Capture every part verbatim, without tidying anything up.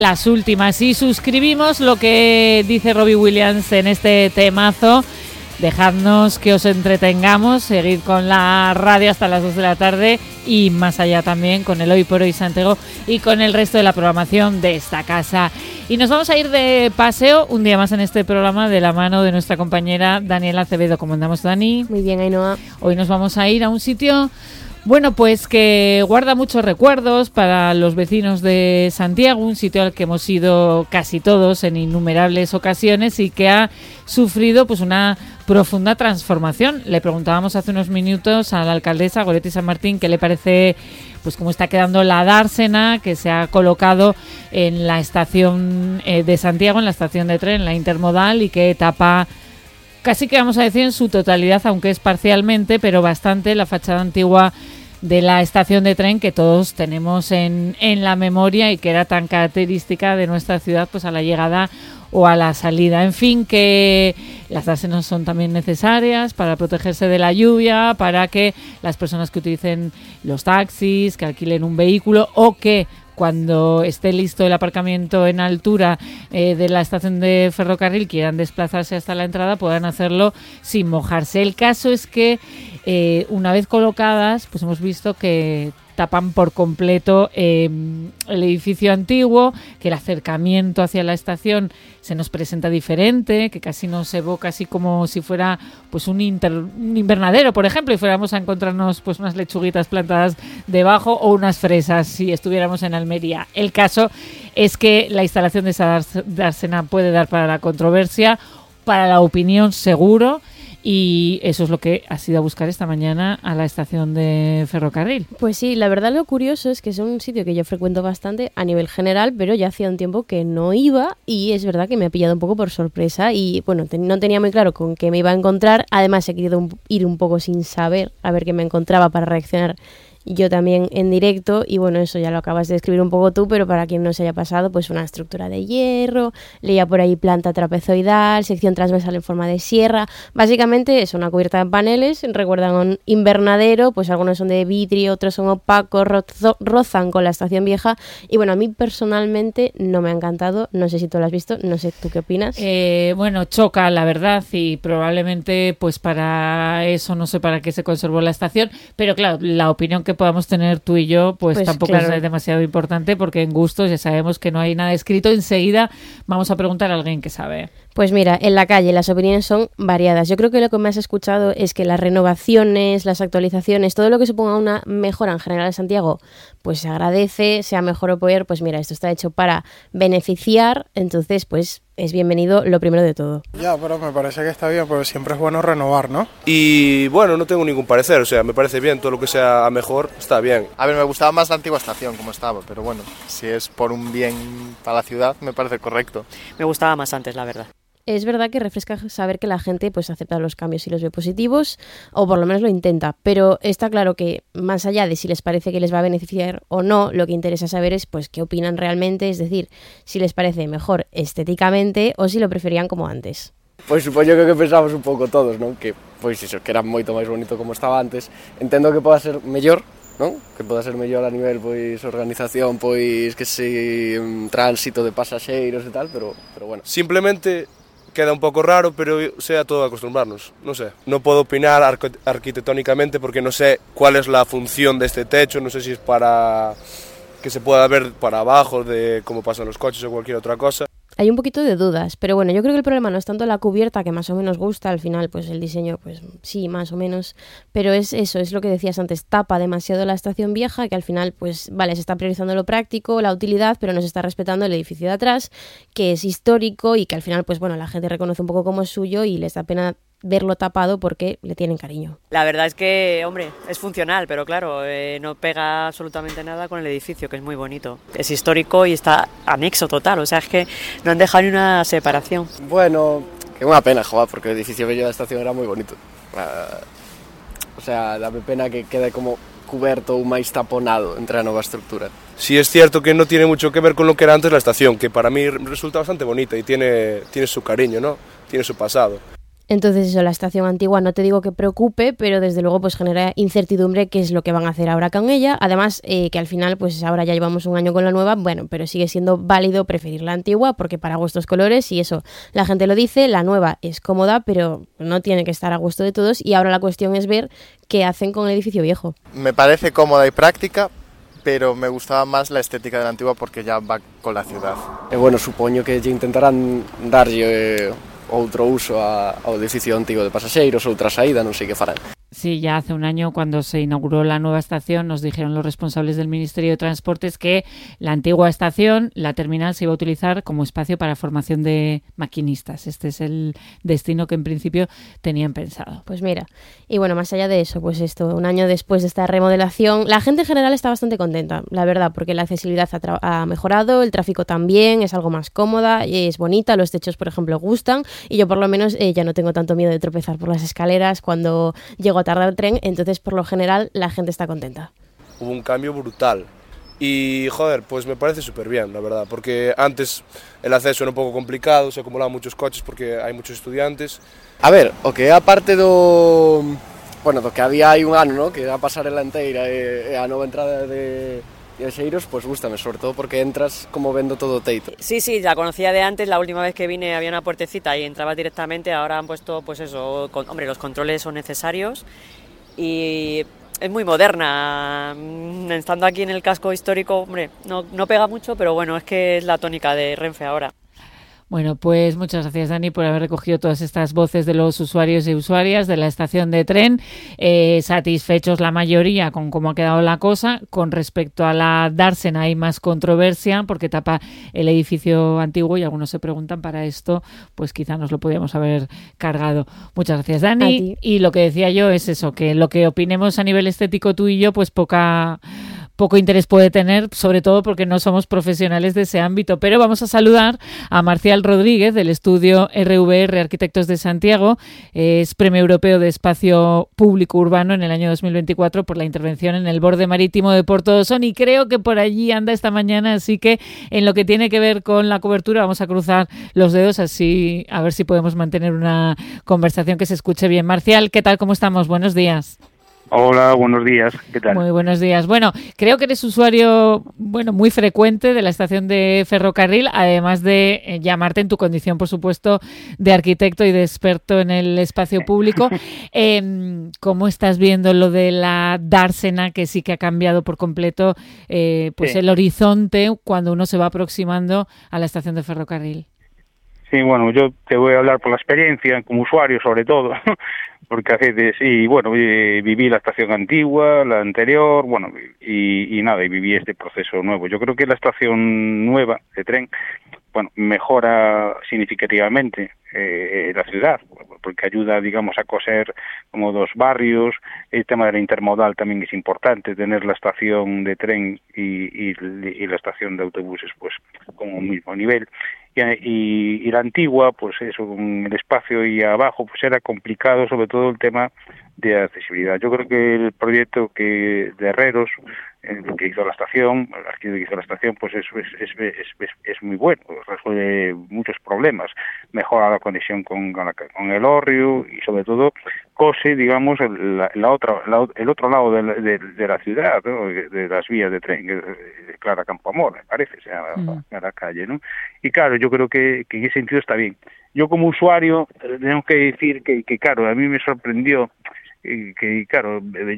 Las últimas, y suscribimos lo que dice Robbie Williams en este temazo. Dejadnos que os entretengamos, seguid con la radio hasta las dos de la tarde y más allá también con el Hoy por Hoy Santiago y con el resto de la programación de esta casa. Y nos vamos a ir de paseo un día más en este programa de la mano de nuestra compañera Daniela Acevedo. ¿Cómo andamos, Dani? Muy bien, Ainhoa. Hoy nos vamos a ir a un sitio... Bueno, pues que guarda muchos recuerdos para los vecinos de Santiago, un sitio al que hemos ido casi todos en innumerables ocasiones y que ha sufrido pues una profunda transformación. Le preguntábamos hace unos minutos a la alcaldesa Goretti San Martín qué le parece pues cómo está quedando la dársena que se ha colocado en la estación eh, de Santiago, en la estación de tren, la intermodal, y qué etapa... Casi que vamos a decir en su totalidad, aunque es parcialmente, pero bastante, la fachada antigua de la estación de tren que todos tenemos en, en la memoria y que era tan característica de nuestra ciudad pues a la llegada o a la salida. En fin, que las dársenas son también necesarias para protegerse de la lluvia, para que las personas que utilicen los taxis, que alquilen un vehículo o que cuando esté listo el aparcamiento en altura eh, de la estación de ferrocarril quieran desplazarse hasta la entrada, puedan hacerlo sin mojarse. El caso es que eh, una vez colocadas, pues hemos visto que tapan por completo eh, el edificio antiguo, que el acercamiento hacia la estación se nos presenta diferente, que casi nos evoca así como si fuera pues un, inter, un invernadero, por ejemplo, y fuéramos a encontrarnos pues unas lechuguitas plantadas debajo o unas fresas si estuviéramos en Almería. El caso es que la instalación de esa dársena puede dar para la controversia, para la opinión seguro, y eso es lo que has ido a buscar esta mañana a la estación de ferrocarril. Pues sí, la verdad lo curioso es que es un sitio que yo frecuento bastante a nivel general, pero ya hacía un tiempo que no iba y es verdad que me ha pillado un poco por sorpresa y bueno, te, no tenía muy claro con qué me iba a encontrar. Además he querido un, ir un poco sin saber a ver qué me encontraba para reaccionar yo también en directo, y bueno, eso ya lo acabas de describir un poco tú, pero para quien no se haya pasado, pues una estructura de hierro, leía por ahí planta trapezoidal, sección transversal en forma de sierra, básicamente es una cubierta de paneles, recuerdan un invernadero, pues algunos son de vidrio, otros son opacos, rozo, rozan con la estación vieja, y bueno, a mí personalmente no me ha encantado, no sé si tú lo has visto, no sé, ¿tú qué opinas? Eh, bueno, choca la verdad, y probablemente pues para eso no sé para qué se conservó la estación, pero claro, la opinión que podamos tener tú y yo pues, pues tampoco claro. es demasiado importante, porque en gustos ya sabemos que no hay nada escrito. Enseguida vamos a preguntar a alguien que sabe. Pues mira, en la calle las opiniones son variadas. Yo creo que lo que más he escuchado es que las renovaciones, las actualizaciones, todo lo que suponga una mejora en general en Santiago, pues se agradece, sea mejor o peor, pues mira, esto está hecho para beneficiar, entonces pues es bienvenido lo primero de todo. Ya, pero me parece que está bien, porque siempre es bueno renovar, ¿no? Y bueno, no tengo ningún parecer, o sea, me parece bien, todo lo que sea mejor está bien. A ver, me gustaba más la antigua estación como estaba, pero bueno, si es por un bien para la ciudad, me parece correcto. Me gustaba más antes, la verdad. Es verdad que refresca saber que la gente pues acepta los cambios y los ve positivos, o por lo menos lo intenta, pero está claro que más allá de si les parece que les va a beneficiar o no, lo que interesa saber es pues qué opinan realmente, es decir, si les parece mejor estéticamente o si lo preferían como antes. Pois supoño que que pensamos un pouco todos, non? Que pois iso, que era moito máis bonito como estaba antes. Entendo que poda ser mellor, non? Que poda ser mellor a nivel pois organización, pois que se um, tránsito de pasaxeiros e tal, pero pero bueno. Simplemente queda un pouco raro, pero sea todo acostumbrarnos, no sé. No puedo opinar arqu- arquitectónicamente porque no sé cuál es la función de este techo, no sé si es para que se pueda ver para abajo de cómo pasan los coches o cualquier otra cosa. Hay un poquito de dudas, pero bueno, yo creo que el problema no es tanto la cubierta, que más o menos gusta, al final pues el diseño pues sí, más o menos, pero es eso, es lo que decías antes, tapa demasiado la estación vieja, que al final pues vale, se está priorizando lo práctico, la utilidad, pero no se está respetando el edificio de atrás, que es histórico y que al final pues bueno, la gente reconoce un poco como es suyo y les da pena verlo tapado porque le tienen cariño. La verdad es que, hombre, es funcional, pero claro, eh, no pega absolutamente nada con el edificio, que es muy bonito. Es histórico y está anexo total, o sea, es que no han dejado ni una separación. Bueno, que unha pena, joder, porque o edificio bello da estación era moi bonito. Uh, o sea, dame pena que quede como cuberto ou máis taponado entre a nova estructura. Sí es cierto que no tiene mucho que ver con lo que era antes la estación, que para mí resulta bastante bonita y tiene, tiene su cariño, ¿no? Tiene su pasado. Entonces eso, la estación antigua no te digo que preocupe, pero desde luego pues genera incertidumbre qué es lo que van a hacer ahora con ella. Además eh, que al final pues ahora ya llevamos un año con la nueva, bueno, pero sigue siendo válido preferir la antigua porque para gustos colores y eso, la gente lo dice, la nueva es cómoda, pero no tiene que estar a gusto de todos y ahora la cuestión es ver qué hacen con el edificio viejo. Me parece cómoda y práctica, pero me gustaba más la estética de la antigua porque ya va con la ciudad. E bueno, supoño que lle intentarán darlle eh, outro uso a, ao edificio antigo de pasaxeiros, outra saída, non sei que farán. Sí, ya hace un año cuando se inauguró la nueva estación nos dijeron los responsables del Ministerio de Transportes que la antigua estación, la terminal, se iba a utilizar como espacio para formación de maquinistas. Este es el destino que en principio tenían pensado. Pues mira, y bueno, más allá de eso, pues esto, un año después de esta remodelación, la gente en general está bastante contenta, la verdad, porque la accesibilidad ha, tra- ha mejorado, el tráfico también, es algo más cómoda, es bonita, los techos, por ejemplo, gustan, y yo por lo menos eh, ya no tengo tanto miedo de tropezar por las escaleras cuando llego a tardar el tren, entonces por lo general la gente está contenta. Hubo un cambio brutal y joder, pues me parece súper bien, la verdad, porque antes el acceso era un pouco complicado, se acumulaban muchos coches porque hai muchos estudiantes. A ver, o que é a parte do... Bueno, do que había hai un ano, ¿no? Que era a pasarela enteira e, e a nova entrada de... de Xeiros, pues gústame, sobre todo porque entras como vendo todo o teito. Sí, sí, la conocía de antes, la última vez que vine había una puertecita y entrabas directamente, ahora han puesto, pues eso, con, hombre, los controles son necesarios y es muy moderna, estando aquí en el casco histórico, hombre, no, no pega mucho, pero bueno, es que es la tónica de Renfe ahora. Bueno, pues muchas gracias, Dani, por haber recogido todas estas voces de los usuarios y usuarias de la estación de tren, eh, satisfechos la mayoría con cómo ha quedado la cosa. Con respecto a la dársena hay más controversia porque tapa el edificio antiguo y algunos se preguntan, para esto pues quizá nos lo podíamos haber cargado. Muchas gracias, Dani. Y lo que decía yo es eso, que lo que opinemos a nivel estético tú y yo, pues poca... poco interés puede tener, sobre todo porque no somos profesionales de ese ámbito. Pero vamos a saludar a Marcial Rodríguez del estudio R V R Arquitectos de Santiago. Es Premio Europeo de Espacio Público Urbano en el año dos mil veinticuatro por la intervención en el borde marítimo de Porto Dosón y creo que por allí anda esta mañana, así que en lo que tiene que ver con la cobertura vamos a cruzar los dedos así a ver si podemos mantener una conversación que se escuche bien. Marcial, ¿qué tal? ¿Cómo estamos? Buenos días. Hola, buenos días, ¿qué tal? Muy buenos días. Bueno, creo que eres usuario, bueno, muy frecuente de la estación de ferrocarril, además de eh, llamarte en tu condición, por supuesto, de arquitecto y de experto en el espacio público. Eh, ¿Cómo estás viendo lo de la dársena, que sí que ha cambiado por completo eh, pues sí. el horizonte cuando uno se va aproximando a la estación de ferrocarril? Sí, bueno, yo te voy a hablar por la experiencia, como usuario sobre todo, porque a veces, y bueno, viví la estación antigua, la anterior, bueno, y, y nada, y viví este proceso nuevo. Yo creo que la estación nueva de tren, bueno, mejora significativamente eh, la ciudad, porque ayuda, digamos, a coser como dos barrios. El tema de la intermodal también es importante, tener la estación de tren y, y, y la estación de autobuses, pues, como un mismo nivel. Y, y, y la antigua, pues eso, con el espacio y abajo, pues era complicado, sobre todo el tema de accesibilidad. Yo creo que el proyecto que de Herreros, el que hizo la estación, el arquitecto que hizo la estación, pues es, es, es, es, es, es muy bueno, resuelve muchos problemas, mejora la conexión con, con, la, con el Orrio y sobre todo cose, digamos, el, la, la otra, la, el otro lado de la, de, de la ciudad, ¿no? de, de las vías de tren, de Clara Campoamor, me parece, o sea, mm. a la calle, ¿no? Y claro, yo creo que, que en ese sentido está bien. Yo como usuario tengo que decir que, que claro, a mí me sorprendió que, que claro,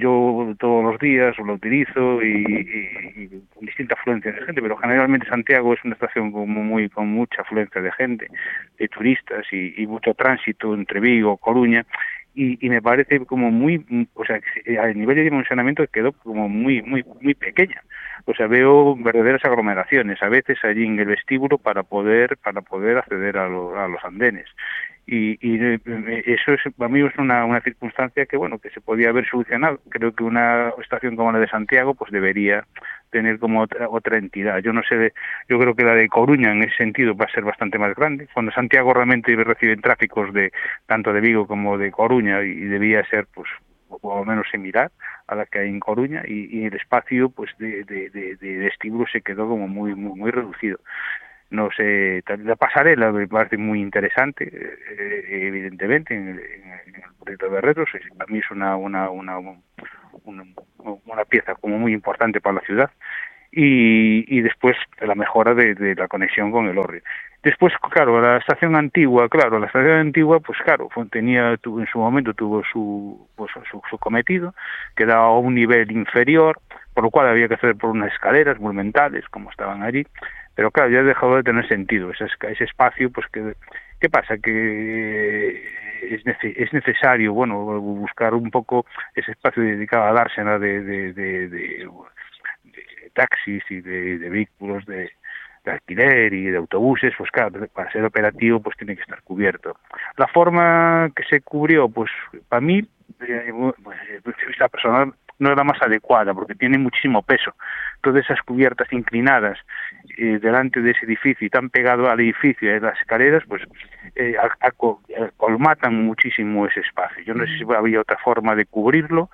yo todos los días lo utilizo y, y, y con distinta afluencia de gente, pero generalmente Santiago es una estación como muy con mucha afluencia de gente, de turistas y, y mucho tránsito entre Vigo, Coruña, y, y me parece como muy, o sea, a nivel de dimensionamiento quedó como muy, muy, muy pequeña. O sea, veo verdaderas aglomeraciones, a veces allí en el vestíbulo para poder, para poder acceder a, lo, a los andenes. Y, y eso es, para mí es una, una circunstancia que, bueno, que se podía haber solucionado. Creo que una estación como la de Santiago, pues debería tener como otra, otra entidad. Yo no sé, yo creo que la de Coruña en ese sentido va a ser bastante más grande. Cuando Santiago realmente recibe tráficos de tanto de Vigo como de Coruña y debía ser, pues, por lo menos similar a la que hay en Coruña, y, y el espacio, pues, de, de, de, de vestíbulo se quedó como muy, muy, muy reducido. no sé, la pasarela me parece muy interesante, eh, evidentemente, en el, en el proyecto de Berretros. Para mí es una, una, una, una, una pieza como muy importante para la ciudad. Y, y después la mejora de, de la conexión con el Orrio. Después, claro, la estación antigua, claro, la estación antigua, pues claro, fue, tenía, tuvo, en su momento tuvo su, pues, su, su cometido, que daba a un nivel inferior, por lo cual había que hacer por unas escaleras monumentales, como estaban allí, pero claro, ya ha dejado de tener sentido ese, ese espacio, pues que, ¿qué pasa? Que es, nece, es necesario, bueno, buscar un poco ese espacio dedicado a dársena de, de, de, de, de taxis y de, de vehículos de, de alquiler y de autobuses, pues claro, para ser operativo pues tiene que estar cubierto. La forma que se cubrió, pues para mí, eh, pues, esta persona no es la más adecuada porque tiene muchísimo peso. Todas esas cubiertas inclinadas eh, delante de ese edificio y tan pegado al edificio de las escaleras, pues eh, a, a, colmatan muchísimo ese espacio. Yo no sé si había otra forma de cubrirlo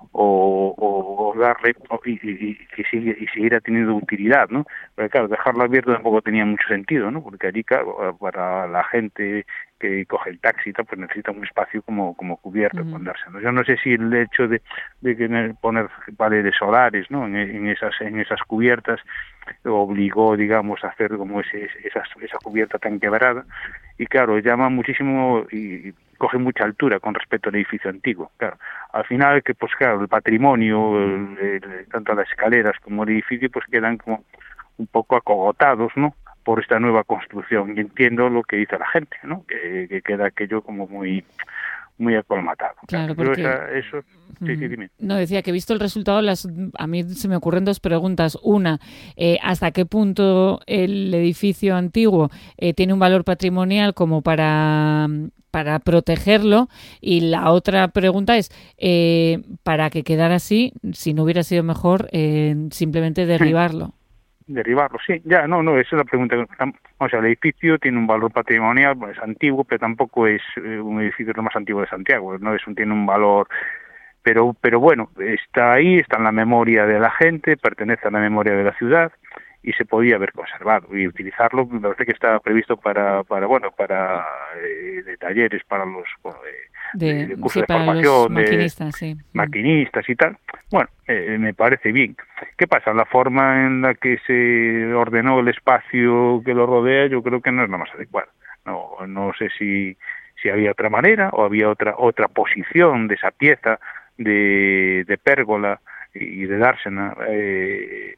o, o, o darle o, y, y, y, que sigue, y siguiera teniendo utilidad, ¿no? Pero claro, dejarlo abierto tampoco tenía mucho sentido, ¿no? Porque allí, claro, para la gente que coge el taxi, pues necesita un espacio como como cubierto, uh-huh. con dárselo. Yo no sé si el hecho de, de poner paneles solares, ¿no? En, en esas en esas cubiertas obligó, digamos, a hacer como ese, esa, esa cubierta tan quebrada, y claro, llama muchísimo y, y coge mucha altura con respecto al edificio antiguo. Claro, al final, que pues claro, el patrimonio, el, el, tanto las escaleras como el edificio, pues quedan como un poco acogotados, ¿no?, por esta nueva construcción, y entiendo lo que dice la gente, ¿no?, que, que queda aquello como muy muy acolmatado. Claro, porque... esa, eso, sí, sí, dime. No, decía que visto el resultado, las, a mí se me ocurren dos preguntas. Una, eh, ¿hasta qué punto el edificio antiguo eh, tiene un valor patrimonial como para, para protegerlo? Y la otra pregunta es, eh, para que quedara así, si no hubiera sido mejor eh, simplemente derribarlo. Derribarlo, sí, ya, no, no, esa es la pregunta. O sea, el edificio tiene un valor patrimonial, pues, es antiguo, pero tampoco es eh, un edificio lo más antiguo de Santiago, no es un, tiene un valor, pero pero bueno, está ahí, está en la memoria de la gente, pertenece a la memoria de la ciudad, y se podía haber conservado y utilizarlo. Me parece que está previsto para, para bueno, para eh, de talleres para los bueno, de, de, de cursos sí, de formación, de maquinistas, sí. maquinistas y tal. Bueno, eh, me parece bien. ¿Qué pasa? La forma en la que se ordenó el espacio que lo rodea, yo creo que no es la más adecuada. No, no sé si si había otra manera o había otra otra posición de esa pieza de, de pérgola y de dársena. Eh,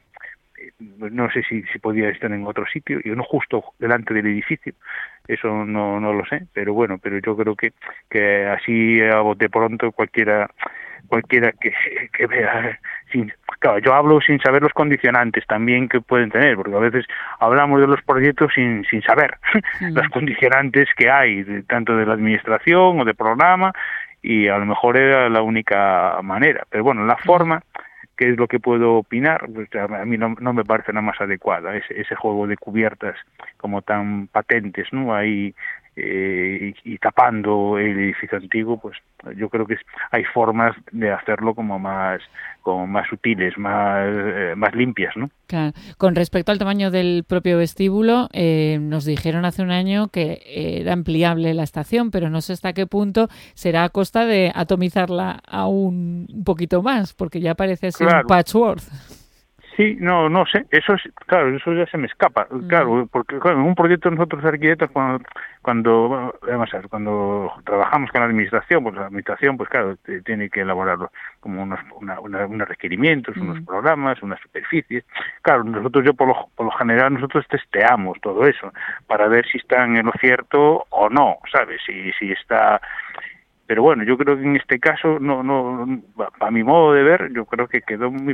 no sé si, si podía estar en otro sitio, y no justo delante del edificio, eso no no lo sé, pero bueno, pero yo creo que que así a bote pronto cualquiera cualquiera que, que vea, sin, claro, yo hablo sin saber los condicionantes también que pueden tener, porque a veces hablamos de los proyectos sin sin saber sí. los condicionantes que hay, de, tanto de la administración o de programa, y a lo mejor era la única manera, pero bueno, la forma, ¿qué es lo que puedo opinar? Pues a mí no, no me parece nada más adecuada, ese, ese juego de cubiertas como tan patentes, ¿no? Ahí eh, y, y tapando el edificio antiguo, pues yo creo que es, hay formas de hacerlo como más como más sutiles, más eh, más limpias, ¿no? Claro. Con respecto al tamaño del propio vestíbulo, eh, nos dijeron hace un año que era ampliable la estación, pero no sé hasta qué punto será a costa de atomizarla aún un poquito más, porque ya parece así claro. un patchwork. Sí, no, no sé, eso es, claro, eso ya se me escapa, mm. claro, porque claro, en un proyecto nosotros arquitectos cuando, cuando, bueno, vamos a ver, cuando trabajamos con la administración, pues la administración, pues claro, te, tiene que elaborar como unos, una, una, unos requerimientos, mm. unos programas, unas superficies, claro, nosotros yo por lo, por lo general nosotros testeamos todo eso, para ver si están en lo cierto o no, ¿sabes? Si, si está... Pero bueno, yo creo que en este caso, no, no, a mi modo de ver, yo creo que quedó muy...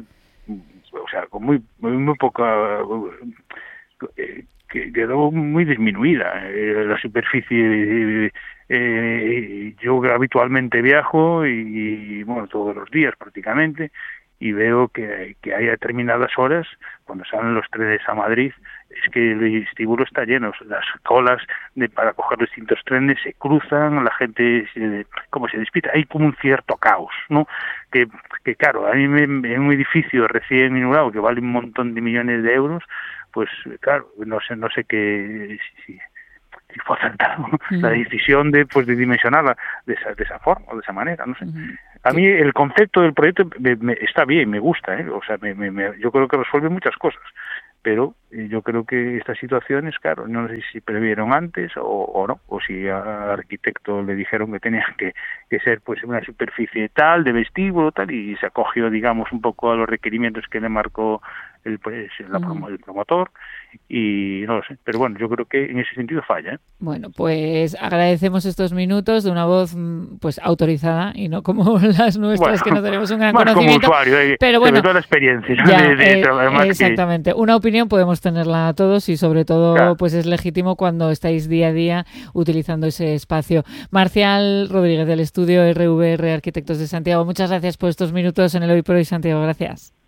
o sea, con muy muy, muy poca eh, que quedó muy disminuida eh, la superficie. Eh, yo habitualmente viajo y, y bueno, todos los días prácticamente, y veo que, que hay determinadas horas cuando salen los trenes a Madrid, es que el vestíbulo está lleno, las colas de, para coger los distintos trenes se cruzan, la gente se, como se despista, hay como un cierto caos, ¿no? Que, que claro, a mí me, en un edificio recién inaugurado que vale un montón de millones de euros, pues claro, no sé, no sé qué, si, si, si fue acertado uh-huh. la decisión de, pues, de dimensionarla de esa, de esa forma o de esa manera, no sé. Uh-huh. A mí el concepto del proyecto me, me, está bien, me gusta, ¿eh? O sea, me, me, me, yo creo que resuelve muchas cosas, pero yo creo que estas situaciones, claro, no sé si previeron antes o, o no, o si al arquitecto le dijeron que tenía que, que ser pues una superficie tal, de vestíbulo tal, y se acogió, digamos, un poco a los requerimientos que le marcó el, pues, la promo, el promotor, y no lo sé, pero bueno, yo creo que en ese sentido falla, ¿eh? Bueno, pues agradecemos estos minutos de una voz pues autorizada y no como las nuestras, bueno, que no tenemos un gran más conocimiento, como usuario, eh, pero bueno, toda la experiencia, ¿no? ya, de, de, eh, exactamente, que... una opinión podemos tenerla todos y sobre todo claro. pues es legítimo cuando estáis día a día utilizando ese espacio. Marcial Rodríguez del estudio R V R Arquitectos de Santiago, muchas gracias por estos minutos en el Hoy por Hoy Santiago, gracias.